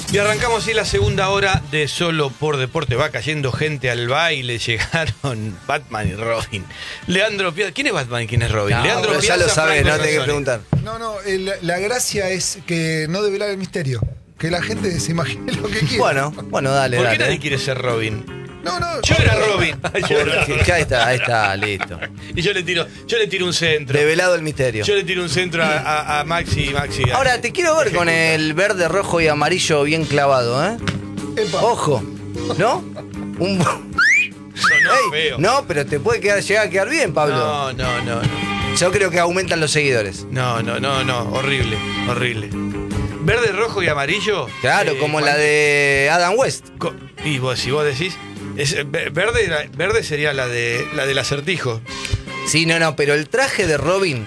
Y arrancamos así la segunda hora de Solo por Deporte. Va cayendo gente al baile. Llegaron Batman y Robin. Leandro Piazza. ¿Quién es Batman y quién es Robin? No, Leandro pero Piazza, ya lo sabes, Franco no tenés que Razzoni. preguntar. No, la gracia es que no develar el misterio. Que la gente se imagine lo que quiera. Bueno, dale, ¿Por qué dale. nadie quiere ser Robin? No, Yo era Robin. Yo era Robin. Ya está, ahí está, listo. Y yo le tiro un centro. Develado el misterio. Yo le tiro un centro a Maxi. Ahora, te quiero ver con el verde, rojo y amarillo bien clavado, ¿eh? Epa. Ojo, ¿no? Sonó Ey, feo. no, pero te puede llegar a quedar bien, Pablo. No. Yo creo que aumentan los seguidores. No. Horrible. Verde, rojo y amarillo. Claro, como la de Adam West. Y si vos decís. Verde sería la del acertijo. Sí, no, pero el traje de Robin,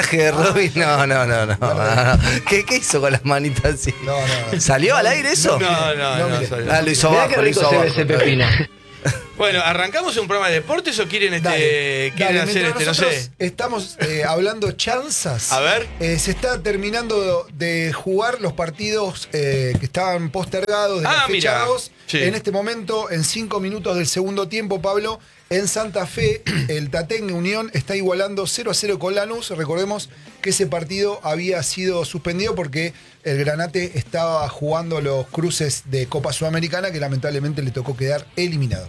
no. ¿Qué hizo con las manitas así? No. ¿Salió al aire eso? No, mire. salió. Ah, lo hizo Mirá abajo, qué lo hizo rico se ve abajo. ese pepino. Bueno, ¿arrancamos un programa de deportes o quieren Dale, hacer mientras no sé? nosotros estamos hablando chanzas. A ver. Se está terminando de jugar los partidos que estaban postergados de la fecha mira. 2. Sí. En este momento, en 5 minutos del segundo tiempo, Pablo, en Santa Fe, el Tatengue Unión está igualando 0-0 con Lanús. Recordemos que ese partido había sido suspendido porque el Granate estaba jugando los cruces de Copa Sudamericana, que lamentablemente le tocó quedar eliminado.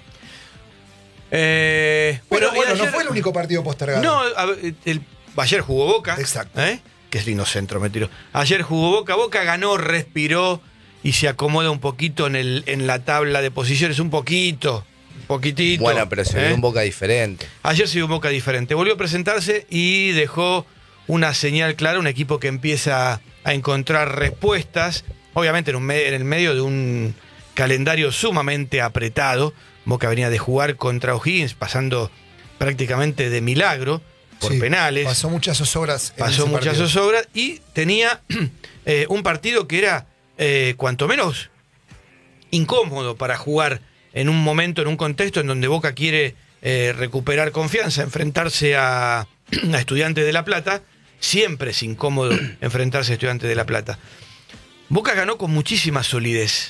Bueno, y ayer- no fue el único partido postergado. No, ayer jugó Boca. Exacto. Que es lindo centro, me tiró. Ayer jugó Boca ganó, respiró y se acomoda un poquito en la tabla de posiciones, un poquitito. Bueno, pero se ve un Boca diferente. Ayer se vio un Boca diferente. Volvió a presentarse y dejó una señal clara, un equipo que empieza a encontrar respuestas, obviamente en el medio de un calendario sumamente apretado. Boca venía de jugar contra O'Higgins, pasando prácticamente de milagro por Sí, penales. Pasó muchas zozobras. Y tenía un partido que era cuanto menos incómodo para jugar en un momento, en un contexto en donde Boca quiere recuperar confianza, enfrentarse a Estudiantes de La Plata. Siempre es incómodo enfrentarse a Estudiantes de La Plata. Boca ganó con muchísima solidez.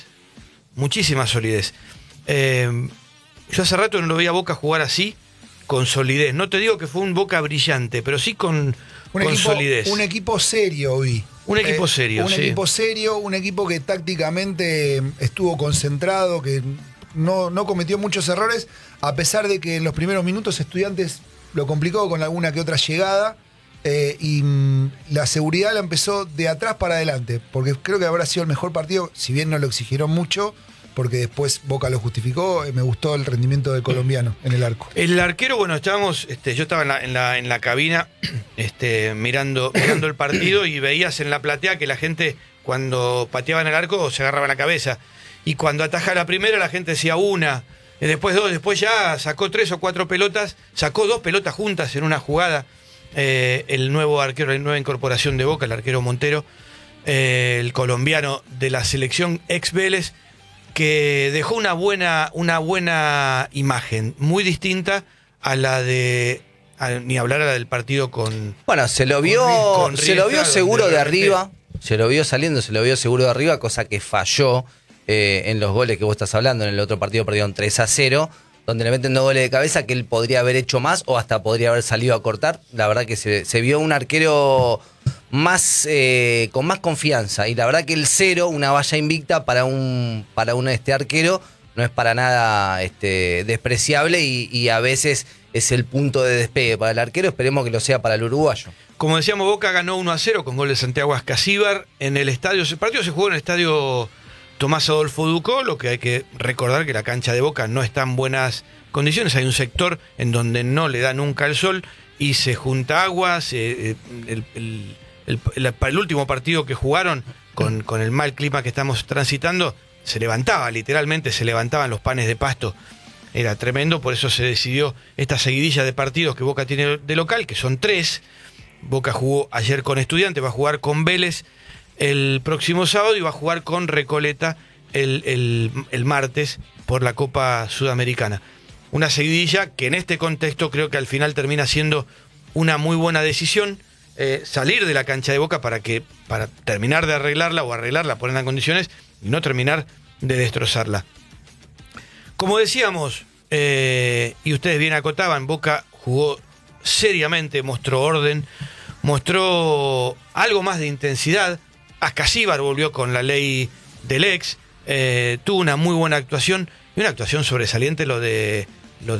Yo hace rato no lo veía a Boca jugar así, con solidez. No te digo que fue un Boca brillante, pero sí con solidez. Un equipo serio hoy. Un equipo serio, un sí. equipo serio, un equipo que tácticamente estuvo concentrado, que no cometió muchos errores, a pesar de que en los primeros minutos Estudiantes lo complicó con alguna que otra llegada. Y la seguridad la empezó de atrás para adelante, porque creo que habrá sido el mejor partido, si bien no lo exigieron mucho, porque después Boca lo justificó. Me gustó el rendimiento del colombiano en el arco. El arquero, bueno, yo estaba en la cabina mirando el partido y veías en la platea que la gente cuando pateaban el arco se agarraba la cabeza. Y cuando atajaba la primera la gente decía una, después dos, después ya sacó 3 o 4 pelotas, sacó 2 pelotas juntas en una jugada. El nuevo arquero, la nueva incorporación de Boca, el arquero Montero, el colombiano de la selección ex Vélez, que dejó una buena imagen, muy distinta a la de, ni hablar a la del partido con... Bueno, se lo vio seguro de arriba, se lo vio seguro de arriba, cosa que falló en los goles que vos estás hablando. En el otro partido perdieron 3-0, donde le meten 2 goles de cabeza que él podría haber hecho más o hasta podría haber salido a cortar. La verdad que se vio un arquero más con más confianza, y la verdad que el 0, una valla invicta para un arquero, no es para nada despreciable, y a veces es el punto de despegue para el arquero. Esperemos que lo sea para el uruguayo. Como decíamos, Boca ganó 1-0 con gol de Santiago Ascasíbar en el estadio. El partido se jugó en el estadio Tomás Adolfo Ducó, lo que hay que recordar que la cancha de Boca no está en buenas condiciones. Hay un sector en donde no le da nunca el sol y se junta agua. El último partido que jugaron con el mal clima que estamos transitando, literalmente se levantaban los panes de pasto. Era tremendo, por eso se decidió esta seguidilla de partidos que Boca tiene de local, que son 3. Boca jugó ayer con Estudiantes, va a jugar con Vélez el próximo sábado y va a jugar con Recoleta el martes por la Copa Sudamericana. Una seguidilla que en este contexto creo que al final termina siendo una muy buena decisión, salir de la cancha de Boca para terminar de arreglarla, ponerla en condiciones y no terminar de destrozarla. Como decíamos, y ustedes bien acotaban, Boca jugó seriamente, mostró orden, mostró algo más de intensidad. Ascasíbar volvió con la ley del ex, tuvo una muy buena actuación, y una actuación sobresaliente lo de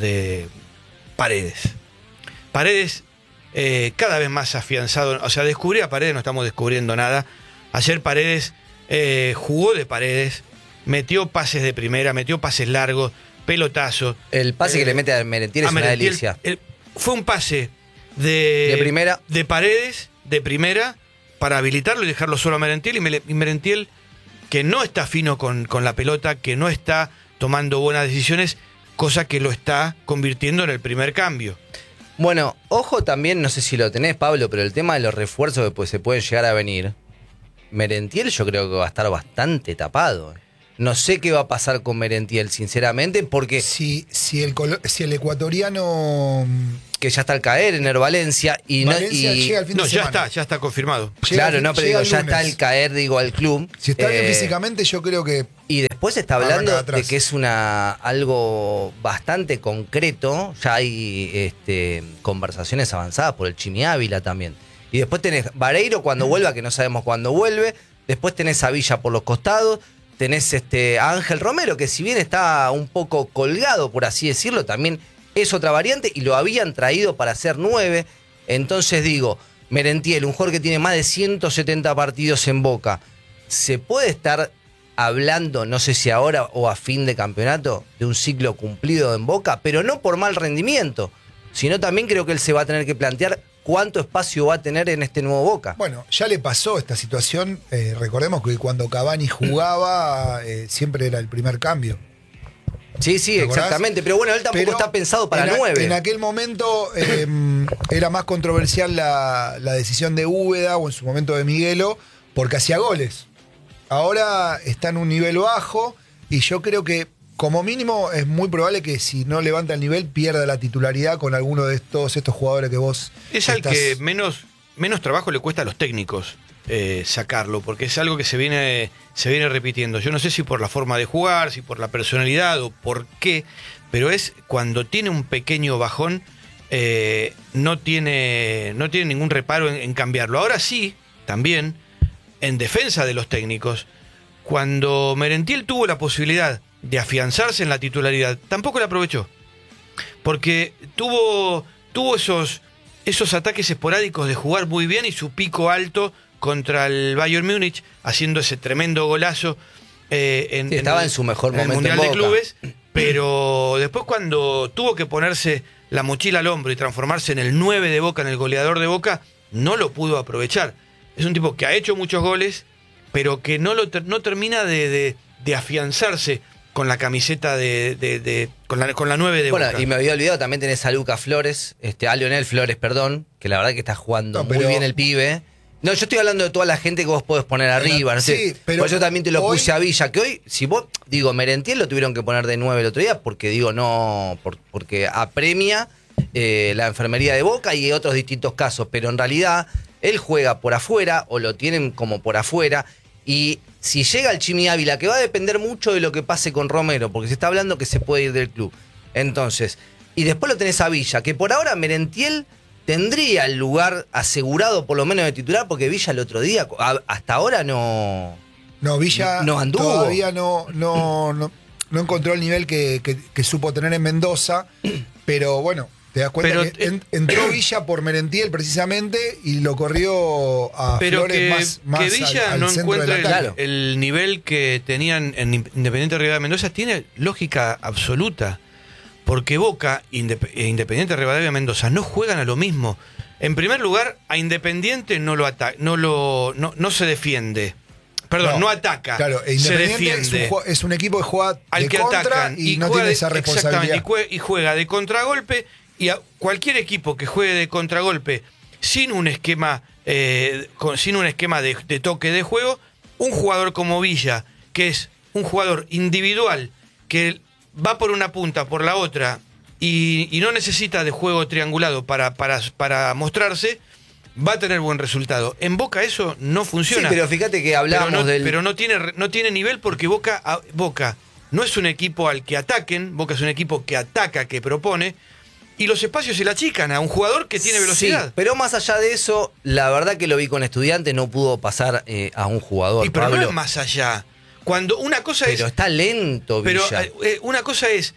Paredes. Paredes cada vez más afianzado, o sea, descubrir a Paredes no estamos descubriendo nada. Ayer Paredes jugó de Paredes, metió pases de primera, metió pases largos, pelotazo. El pase que le mete a Merentiel es una delicia. Fue un pase de primera, de Paredes, de primera, para habilitarlo y dejarlo solo a Merentiel, y Merentiel, que no está fino con la pelota, que no está tomando buenas decisiones, cosa que lo está convirtiendo en el primer cambio. Bueno, ojo también, no sé si lo tenés, Pablo, pero el tema de los refuerzos que pues se pueden llegar a venir. Merentiel yo creo que va a estar bastante tapado. No sé qué va a pasar con Merentiel, sinceramente, porque... Si el ecuatoriano... Que ya está al caer en el Valencia y Valencia no... llega al fin de semana. Ya está confirmado. Claro, no, pero digo, ya está al caer, digo, al club. Si está bien físicamente, yo creo que... Y después se está hablando de que es algo bastante concreto. Ya hay conversaciones avanzadas por el Chimi Ávila también. Y después tenés Vareiro cuando vuelva, que no sabemos cuándo vuelve. Después tenés a Villa por los costados. Tenés a Ángel Romero, que si bien está un poco colgado, por así decirlo, también es otra variante y lo habían traído para ser 9. Entonces digo, Merentiel, un jugador que tiene más de 170 partidos en Boca, ¿se puede estar hablando, no sé si ahora o a fin de campeonato, de un ciclo cumplido en Boca? Pero no por mal rendimiento, sino también creo que él se va a tener que plantear cuánto espacio va a tener en este nuevo Boca. Bueno, ya le pasó esta situación. Recordemos que cuando Cavani jugaba, siempre era el primer cambio. Sí, exactamente. Pero bueno, él tampoco está pensado para 9. En aquel momento era más controversial la decisión de Úbeda o en su momento de Miguelo, porque hacía goles. Ahora está en un nivel bajo y yo creo que como mínimo es muy probable que si no levanta el nivel pierda la titularidad con alguno de todos estos jugadores que vos es al que menos trabajo le cuesta a los técnicos sacarlo, porque es algo que se viene repitiendo. Yo no sé si por la forma de jugar, si por la personalidad o por qué, pero es cuando tiene un pequeño bajón, no tiene ningún reparo en cambiarlo. Ahora sí, también, en defensa de los técnicos, cuando Merentiel tuvo la posibilidad de afianzarse en la titularidad, tampoco la aprovechó, porque tuvo esos ataques esporádicos de jugar muy bien y su pico alto contra el Bayern Múnich, haciendo ese tremendo golazo estaba en su mejor momento en el Mundial en de Boca. Clubes, pero después cuando tuvo que ponerse la mochila al hombro y transformarse en el 9 de Boca, en el goleador de Boca, no lo pudo aprovechar. Es un tipo que ha hecho muchos goles, pero que no termina de afianzarse con la camiseta con la 9 de Boca. Bueno, y me había olvidado, también tenés a Lucas Flores, a Lionel Flores, perdón, que la verdad que está jugando muy bien el pibe. No, yo estoy hablando de toda la gente que vos podés poner arriba, no sé. Pero yo también te lo puse a Villa, que hoy, si vos, digo, Merentiel lo tuvieron que poner de 9 el otro día, porque digo, no, porque apremia la enfermería de Boca y otros distintos casos, pero en realidad él juega por afuera, o lo tienen como por afuera, y si llega el Chimi Ávila, que va a depender mucho de lo que pase con Romero, porque se está hablando que se puede ir del club. Entonces, y después lo tenés a Villa, que por ahora Merentiel tendría el lugar asegurado por lo menos de titular, porque Villa el otro día, hasta ahora no Villa no anduvo. Todavía no encontró el nivel que supo tener en Mendoza, pero bueno, te das cuenta que entró Villa por Merentiel precisamente y lo corrió a Flores más que Villa al no centro encuentra el nivel que tenían en Independiente Rivadavia Mendoza tiene lógica absoluta, porque Boca e Independiente Rivadavia Mendoza no juegan a lo mismo. En primer lugar, a Independiente no se defiende. Perdón, no ataca, claro, se defiende. Es un equipo que juega al de que contra atacan y no tiene esa responsabilidad. Exactamente, y juega de contragolpe, y a cualquier equipo que juegue de contragolpe sin un esquema de toque de juego, un jugador como Villa, que es un jugador individual, que va por una punta, por la otra, y no necesita de juego triangulado para mostrarse, va a tener buen resultado. En Boca eso no funciona. Sí, pero fíjate que hablábamos pero no tiene nivel porque Boca no es un equipo al que ataquen, Boca es un equipo que ataca, que propone, y los espacios se la achican a un jugador que tiene velocidad. Sí, pero más allá de eso, la verdad que lo vi con Estudiantes, no pudo pasar a un jugador. Pero Pablo. no es más allá. Cuando una cosa pero está lento, Villa. Pero una cosa es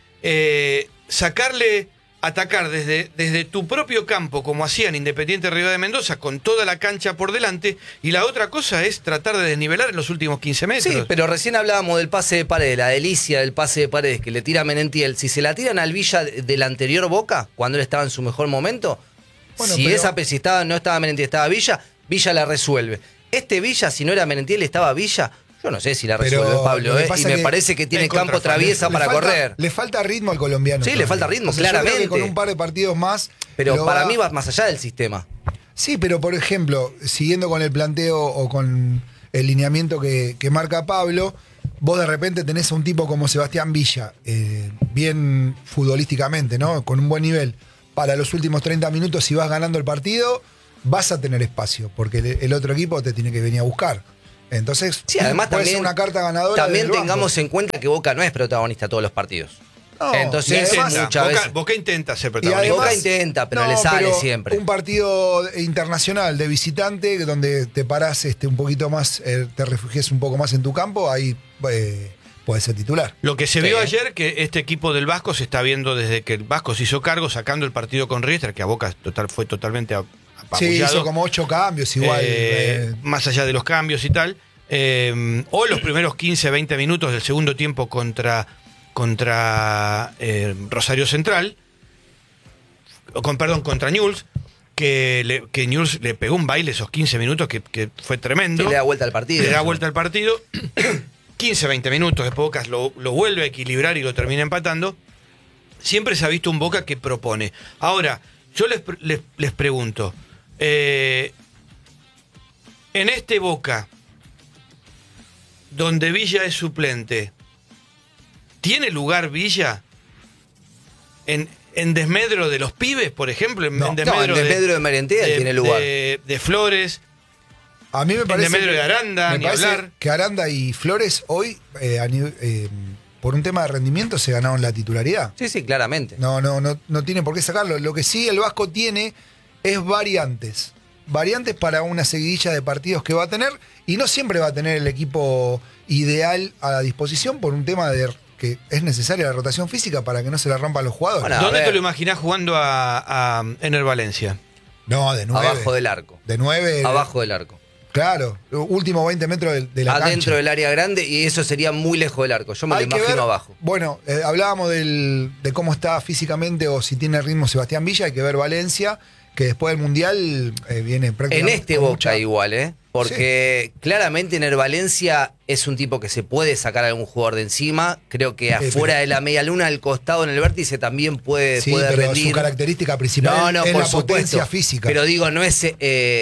atacar desde tu propio campo, como hacían Independiente Rivadavia de Mendoza, con toda la cancha por delante, y la otra cosa es tratar de desnivelar en los últimos 15 metros. Sí, pero recién hablábamos del pase de Paredes, la delicia del pase de Paredes que le tira a Menentiel. Si se la tiran al Villa del anterior Boca, cuando él estaba en su mejor momento, no estaba Menentiel, estaba Villa la resuelve. Este Villa, si no era Menentiel, estaba Villa. Yo no sé si la resuelve, Pablo, y me parece que tiene campo traviesa para correr. Le falta ritmo al colombiano. Sí, le falta ritmo, claramente. Yo creo que con un par de partidos más. Pero para mí va más allá del sistema. Sí, pero por ejemplo, siguiendo con el planteo o con el lineamiento que marca Pablo, vos de repente tenés a un tipo como Sebastián Villa, bien futbolísticamente, ¿no? Con un buen nivel. Para los últimos 30 minutos, si vas ganando el partido, vas a tener espacio, porque el otro equipo te tiene que venir a buscar. Entonces, sí, además puede también, ser una carta ganadora. También tengamos en cuenta que Boca no es protagonista todos los partidos. No, entonces, muchas veces. Boca intenta ser protagonista. Además, Boca intenta, pero le sale siempre. Un partido internacional de visitante, donde te parás un poquito más, te refugies un poco más en tu campo, ahí puede ser titular. Lo que se vio ayer, que este equipo del Vasco se está viendo desde que el Vasco se hizo cargo, sacando el partido con Riestra, que a Boca fue totalmente apabullado. Sí, hizo como 8 cambios igual. Más allá de los cambios y tal. O los primeros 15, 20 minutos del segundo tiempo contra Rosario Central, contra Newell's, que Newell's le pegó un baile esos 15 minutos que fue tremendo. Sí, le da vuelta al partido. 15, 20 minutos, después Boca lo vuelve a equilibrar y lo termina empatando. Siempre se ha visto un Boca que propone. Ahora, yo les pregunto, en este Boca, donde Villa es suplente, ¿tiene lugar Villa en desmedro de los pibes, por ejemplo? En desmedro de Menentiel tiene lugar. De Flores. A mí me parece. En desmedro de Aranda, ni hablar. Que Aranda y Flores hoy, por un tema de rendimiento, se ganaron la titularidad. Sí, claramente. No tiene por qué sacarlo. Lo que sí el Vasco tiene es variantes. Variantes para una seguidilla de partidos que va a tener, y no siempre va a tener el equipo ideal a la disposición por un tema de que es necesaria la rotación física para que no se la rompan los jugadores. Bueno, ¿dónde te lo imaginás jugando a Ener Valencia? No, de 9. Abajo del arco. De 9. Abajo del arco. Claro, último 20 metros de la cancha. Adentro del área grande, y eso sería muy lejos del arco. Yo me lo imagino abajo. Bueno, hablábamos de cómo está físicamente o si tiene ritmo Sebastián Villa. Hay que ver Valencia, que después del Mundial viene prácticamente. En este Boca igual, porque claramente Ener Valencia es un tipo que se puede sacar a algún jugador de encima. Creo que afuera de la media luna, al costado en el vértice, también puede pero rendir. Su característica principal es por la supuesto, potencia física. Pero digo, no es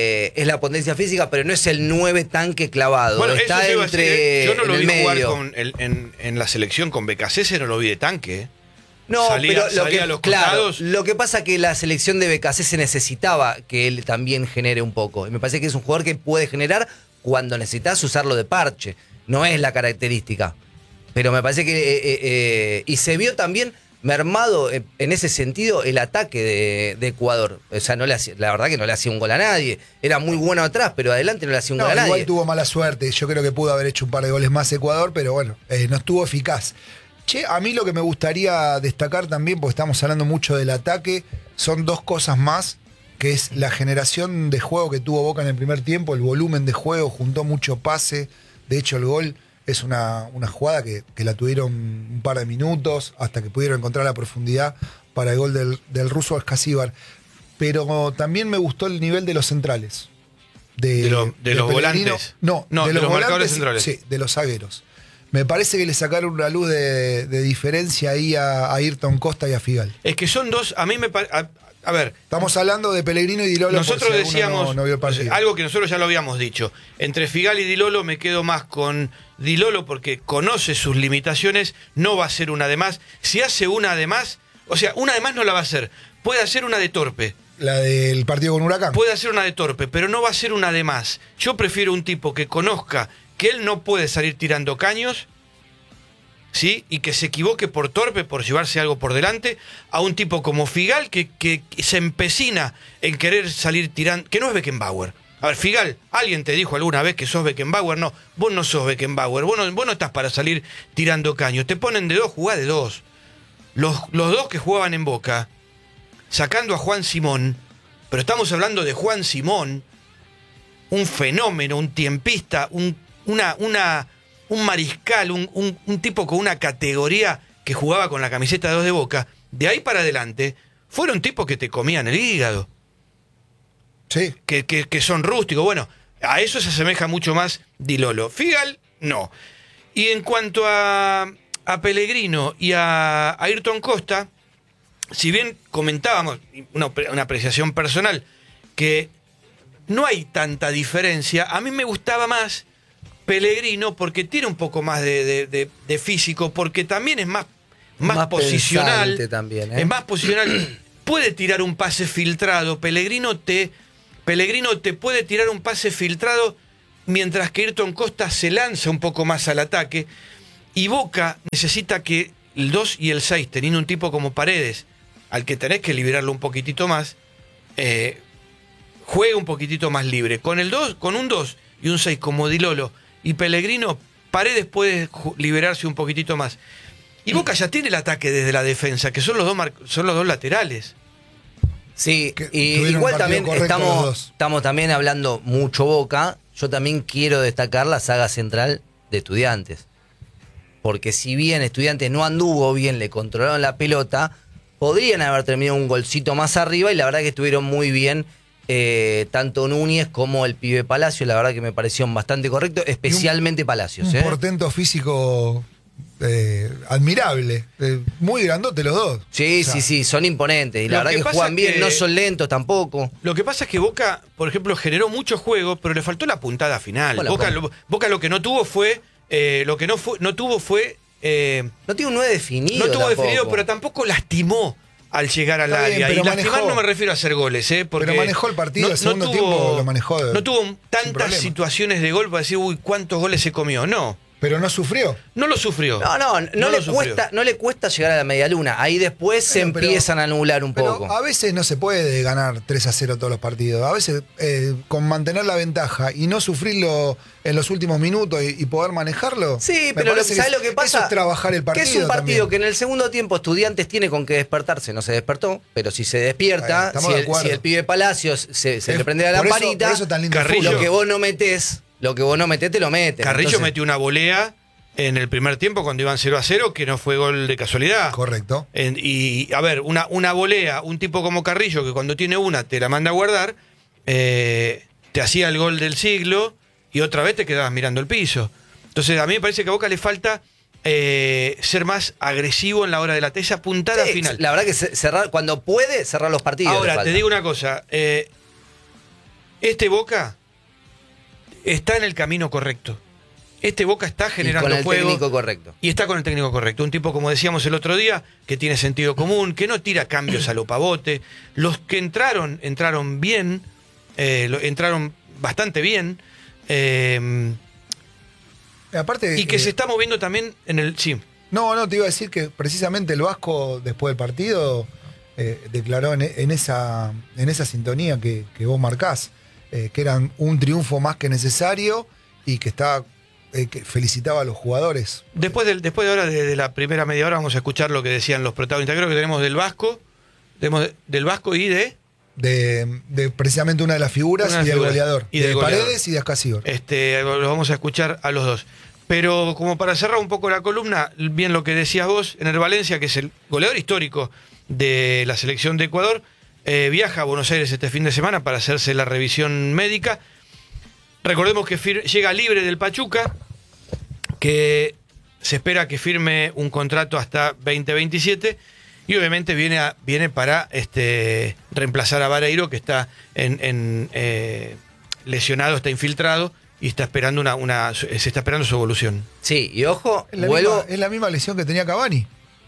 la potencia física, pero no es el 9 tanque clavado. Bueno, está entre yo no lo vi jugar medio. en la selección con Becasese, no lo vi de tanque. No, salía pero a los costados. lo que pasa que la selección de Becasese necesitaba que él también genere un poco. Y me parece que es un jugador que puede generar cuando necesitas usarlo de parche. No es la característica. Pero me parece que... y se vio también mermado en ese sentido el ataque de Ecuador. O sea, la verdad que no le hacía un gol a nadie. Era muy bueno atrás, pero adelante no le hacía un gol a nadie. Igual tuvo mala suerte. Yo creo que pudo haber hecho un par de goles más Ecuador, pero bueno, no estuvo eficaz. A mí lo que me gustaría destacar también, porque estamos hablando mucho del ataque, son dos cosas más, que es la generación de juego que tuvo Boca en el primer tiempo, el volumen de juego, juntó mucho pase. De hecho, el gol es una jugada que la tuvieron un par de minutos hasta que pudieron encontrar la profundidad para el gol del ruso Ascasíbar. Pero también me gustó el nivel de los centrales. De los volantes. No, de los marcadores centrales. Sí, de los zagueros. Me parece que le sacaron una luz de diferencia ahí a Ayrton Costa y a Figal. Es que son dos, a mí me parece... A ver. Estamos hablando de Pellegrino y Di Lolo. Nosotros decíamos no vio el partido. Algo que nosotros ya lo habíamos dicho. Entre Figal y Di Lolo me quedo más con Di Lolo porque conoce sus limitaciones, no va a hacer una de más. Si hace una de más, o sea, una de más no la va a hacer. Puede hacer una de torpe, La del partido con Huracán. Puede hacer una de torpe, pero no va a ser una de más. Yo prefiero un tipo que conozca que él no puede salir tirando caños, ¿sí? Y que se equivoque por torpe, por llevarse algo por delante, a un tipo como Figal que se empecina en querer salir tirando, que no es Beckenbauer. A ver, Figal, ¿alguien te dijo alguna vez que sos Beckenbauer? No, vos no sos Beckenbauer, vos no estás para salir tirando caños. Te ponen de dos, jugá de dos. Los dos que jugaban en Boca, sacando a Juan Simón, pero estamos hablando de Juan Simón, un fenómeno, un tiempista, un mariscal, un tipo con una categoría que jugaba con la camiseta de 2 de Boca. De ahí para adelante, fueron tipos que te comían el hígado. Sí. Que son rústicos. Bueno, a eso se asemeja mucho más Di Lolo. Figal, no. Y en cuanto a Pellegrino y a Ayrton Costa, si bien comentábamos, una apreciación personal, que no hay tanta diferencia, a mí me gustaba más Pellegrino porque tiene un poco más de físico, porque también es más posicional. También, Es más posicional. Puede tirar un pase filtrado. Pellegrino te puede tirar un pase filtrado, mientras que Ayrton Costa se lanza un poco más al ataque. Y Boca necesita que el 2 y el 6, teniendo un tipo como Paredes, al que tenés que liberarlo un poquitito más, juegue un poquitito más libre. Con un 2 y un 6 como Di Lolo y Pellegrino, Paredes puede liberarse un poquitito más. Y Boca ya tiene el ataque desde la defensa, que son los dos laterales. Sí, y igual también estamos también hablando mucho Boca. Yo también quiero destacar la saga central de Estudiantes. Porque si bien Estudiantes no anduvo bien, le controlaron la pelota, podrían haber terminado un golcito más arriba, y la verdad que estuvieron muy bien tanto Núñez como el pibe Palacios. La verdad que me parecieron bastante correctos, especialmente Palacios. Un portento físico admirable, muy grandote los dos. Sí, o sea, sí, son imponentes. Y la verdad que juegan bien, no son lentos tampoco. Lo que pasa es que Boca, por ejemplo, generó mucho juego, pero le faltó la puntada final. Bueno, Boca lo que no tuvo fue... no tuvo un 9 definido. No tuvo definido, pero tampoco lastimó al llegar al área. Y lastimar no me refiero a hacer goles, porque pero manejó el partido, el segundo tiempo lo manejó. No tuvo tantas situaciones de gol para decir, uy, cuántos goles se comió. No. Pero no sufrió. No lo sufrió. No le cuesta llegar a la medialuna. Ahí después se empiezan a anular un poco. Pero a veces no se puede ganar 3-0 todos los partidos. A veces con mantener la ventaja y no sufrirlo en los últimos minutos y poder manejarlo. Sí, pero ¿sabes lo que pasa? Eso es trabajar el partido. Que es un partido también. Que en el segundo tiempo Estudiantes tiene con qué despertarse. No se despertó, pero si se despierta, si el pibe Palacios se le prende la lamparita, por eso tan lindo Carrillo, lo que vos no metés, te lo metes. Carrillo Entonces, metió una volea en el primer tiempo cuando iban 0-0, que no fue gol de casualidad. Correcto. Y a ver, una volea, un tipo como Carrillo, que cuando tiene una te la manda a guardar, te hacía el gol del siglo y otra vez te quedabas mirando el piso. Entonces a mí me parece que a Boca le falta ser más agresivo en la hora de esa puntada final. La verdad que cerrar, cuando puede, cerrar los partidos. Ahora, te digo una cosa, este Boca está en el camino correcto. Este Boca está generando juego. Con el técnico correcto. Y está con el técnico correcto. Un tipo, como decíamos el otro día, que tiene sentido común, que no tira cambios a lo pavote. Los que entraron bien, entraron bastante bien. Aparte, y que se está moviendo también en el... Sí. No, te iba a decir que precisamente el Vasco, después del partido, declaró en esa sintonía que vos marcás, que eran un triunfo más que necesario y que estaba... que felicitaba a los jugadores. Después de ahora, de la primera media hora, vamos a escuchar lo que decían los protagonistas. Creo que tenemos del Vasco y de precisamente una de las figuras y del goleador. Y de Paredes y de Ascasíbar. Los vamos a escuchar a los dos. Pero como para cerrar un poco la columna, bien lo que decías vos, Ener Valencia, que es el goleador histórico de la selección de Ecuador, viaja a Buenos Aires este fin de semana para hacerse la revisión médica. Recordemos que llega libre del Pachuca, que se espera que firme un contrato hasta 2027 y obviamente viene para reemplazar a Vareiro, que está lesionado, está infiltrado y está esperando se está esperando su evolución. Sí, y ojo, es la misma lesión que tenía Cavani.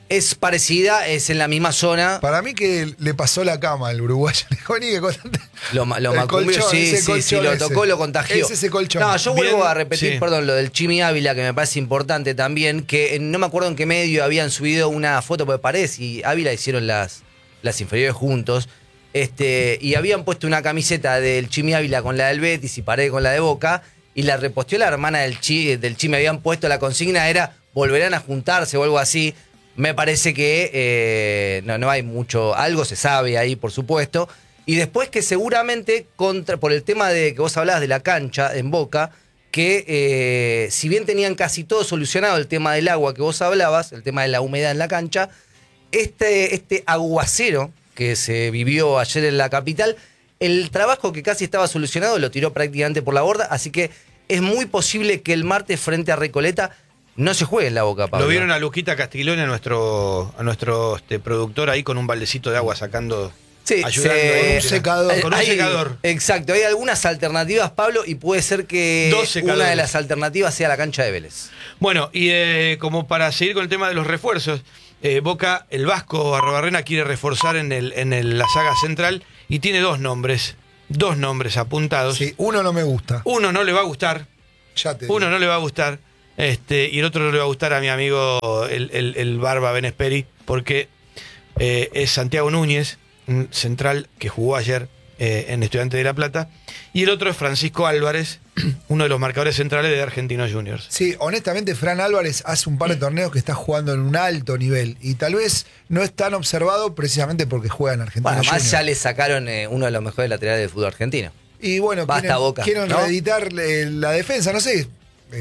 Es parecida, es en la misma zona. Para mí que le pasó la cama al uruguayo. Lo macumbió, sí, lo tocó, lo contagió. Es ese colchón. No, yo vuelvo a repetir, perdón, lo del Chimi Ávila, que me parece importante también, que no me acuerdo en qué medio habían subido una foto, porque Paredes y Ávila hicieron las inferiores juntos, y habían puesto una camiseta del Chimi Ávila con la del Betis y Paredes con la de Boca, y la reposteó la hermana del Chimi, habían puesto la consigna, era volverán a juntarse o algo así. Me parece que no hay mucho, algo se sabe ahí, por supuesto. Y después que seguramente, por el tema de que vos hablabas de la cancha en Boca, que si bien tenían casi todo solucionado el tema del agua que vos hablabas, el tema de la humedad en la cancha, este aguacero que se vivió ayer en la capital, el trabajo que casi estaba solucionado lo tiró prácticamente por la borda, así que es muy posible que el martes frente a Recoleta no se juegue en la Boca, Pablo. Lo vieron a Luquita Castiglione, a nuestro productor ahí con un baldecito de agua sacando, ayudando. Con un secador. Con un secador. Exacto, hay algunas alternativas, Pablo, y puede ser que una de las alternativas sea la cancha de Vélez. Bueno, y como para seguir con el tema de los refuerzos, Boca, el Vasco Arrobarrena quiere reforzar en la saga central y tiene dos nombres apuntados. Sí, uno no me gusta. Uno no le va a gustar. Uno no le va a gustar. Y el otro no le va a gustar a mi amigo el Barba Benesperi, porque es Santiago Núñez, un central que jugó ayer en Estudiantes de La Plata, y el otro es Francisco Álvarez, uno de los marcadores centrales de Argentinos Juniors. Sí, honestamente Fran Álvarez hace un par de torneos que está jugando en un alto nivel y tal vez no es tan observado precisamente porque juega en Argentinos Juniors. Además ya le sacaron uno de los mejores laterales del fútbol argentino. Y bueno, quieren reeditar la defensa, no sé.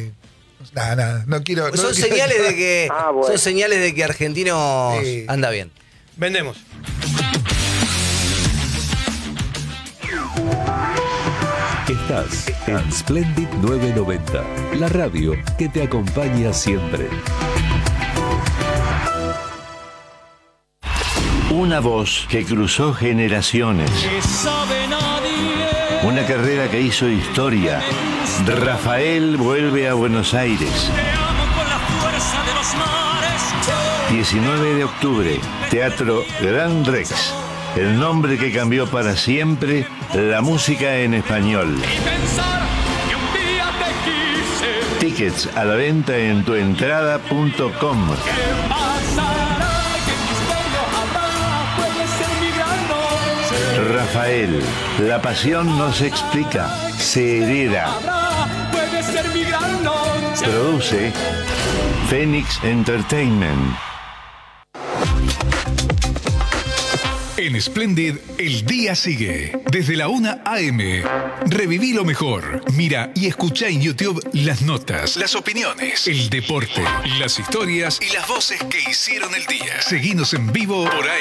Nada, no quiero. Son señales de que son señales de que Argentinos anda bien. Vendemos. Estás en Splendid 990, la radio que te acompaña siempre. Una voz que cruzó generaciones. Una carrera que hizo historia. Rafael vuelve a Buenos Aires. 19 de octubre, Teatro Gran Rex. El nombre que cambió para siempre la música en español. Tickets a la venta en tuentrada.com. Rafael, la pasión no se explica, se hereda. Produce Phoenix Entertainment. En Splendid, el día sigue. Desde la 1 a.m. Reviví lo mejor. Mira y escucha en YouTube las notas, las opiniones, el deporte, las historias y las voces que hicieron el día. Seguinos en vivo por ahí.